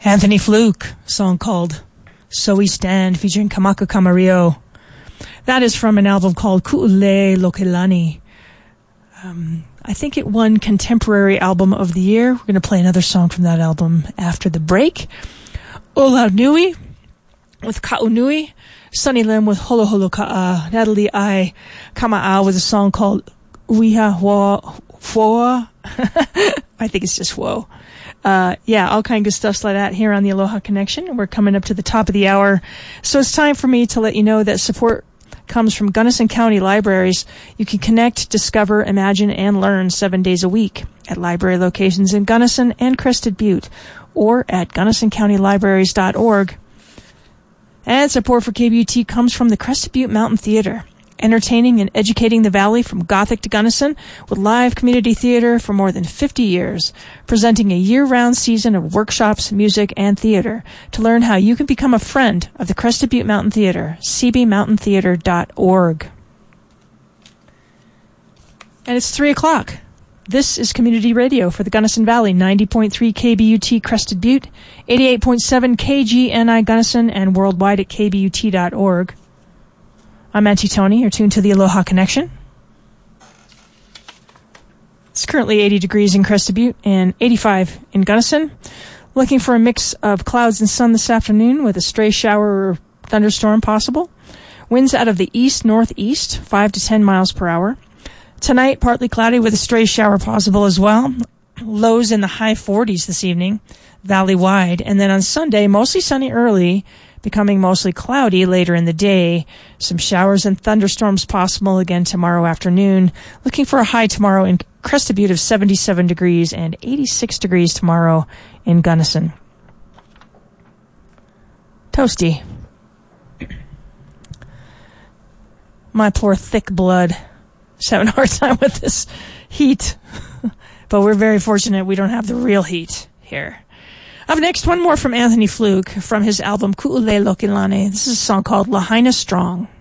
Anthony Fluke, song called So We Stand, featuring Kamaka Kamario. That is from an album called Ku'ule Lokelani. I think it won Contemporary Album of the Year. We're going to play another song from that album after the break. Ola Nui with Ka'unui. Sunny Lim with Holo Holo Ka'a. Natalie I Kama'a with a song called Uiha Foa. I think it's just Whoa. All kind of stuff like that here on the Aloha Connection. We're coming up to the top of the hour. So it's time for me to let you know that support comes from Gunnison County Libraries. You can connect, discover, imagine, and learn 7 days a week at library locations in Gunnison and Crested Butte or at GunnisonCountyLibraries.org. And support for KBUT comes from the Crested Butte Mountain Theater, entertaining and educating the Valley from Gothic to Gunnison with live community theater for more than 50 years, presenting a year-round season of workshops, music, and theater. To learn how you can become a friend of the Crested Butte Mountain Theater, cbmountaintheater.org. And it's 3 o'clock. This is Community Radio for the Gunnison Valley, 90.3 KBUT Crested Butte, 88.7 KGNI Gunnison, and worldwide at kbut.org. I'm Auntie Tony. You're tuned to the Aloha Connection. It's currently 80 degrees in Crested Butte and 85 in Gunnison. Looking for a mix of clouds and sun this afternoon with a stray shower or thunderstorm possible. Winds out of the east-northeast, 5 to 10 miles per hour. Tonight, partly cloudy with a stray shower possible as well. Lows in the high 40s this evening, valley-wide. And then on Sunday, mostly sunny early, becoming mostly cloudy later in the day. Some showers and thunderstorms possible again tomorrow afternoon. Looking for a high tomorrow in Crested Butte of 77 degrees and 86 degrees tomorrow in Gunnison. Toasty. My poor thick blood is having a hard time with this heat. But we're very fortunate we don't have the real heat here. Up next, one more from Anthony Fluke from his album Ku'ule Lokelani. This is a song called Lahaina Strong.